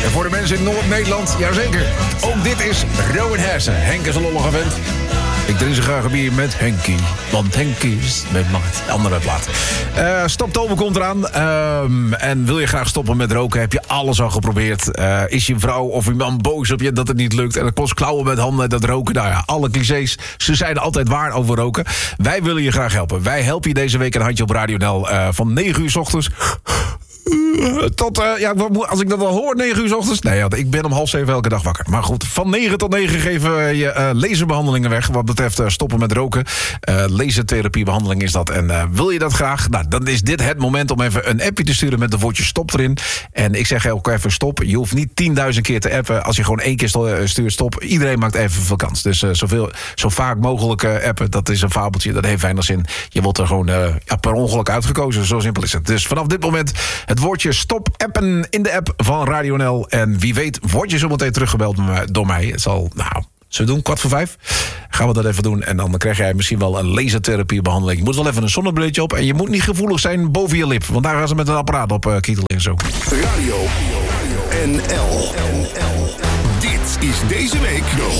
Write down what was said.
En voor de mensen in Noord-Nederland, jazeker. Ook dit is Rowan Hersen. Henk is een lollige vent. Ik drink zo graag een bier met Henkie. Want Henkie is met maat. Andere plaat. Stoptober komt eraan. En wil je graag stoppen met roken? Heb je alles al geprobeerd? Is je vrouw of je man boos op je dat het niet lukt? En het kost klauwen met handen, dat roken. Nou ja, alle clichés. Ze zijn altijd waar over roken. Wij willen je graag helpen. Wij helpen je deze week een handje op Radio NL. Van 9 uur 's ochtends... tot, als ik dat al hoor, 9 uur 's ochtends. Nee, ik ben om 6:30 elke dag wakker. Maar goed, van 9 tot 9 geven we je laserbehandelingen weg. Wat betreft stoppen met roken. Lasertherapiebehandeling is dat. En wil je dat graag? Nou, dan is dit het moment om even een appje te sturen met de woordje stop erin. En ik zeg ook even stop. Je hoeft niet 10.000 keer te appen. Als je gewoon 1 keer stuurt stop. Iedereen maakt even veel kans. Dus zo vaak mogelijk appen. Dat is een fabeltje. Dat heeft weinig zin. Je wordt er gewoon per ongeluk uitgekozen. Zo simpel is het. Dus vanaf dit moment het woordje stop appen in de app van Radio NL. En wie weet word je zometeen teruggebeld door mij. Het zal, zullen we doen? 4:45? Gaan we dat even doen. En dan krijg jij misschien wel een lasertherapiebehandeling. Je moet wel even een zonnebrilletje op. En je moet niet gevoelig zijn boven je lip. Want daar gaan ze met een apparaat op kietelen en zo. Radio NL. Dit is deze week de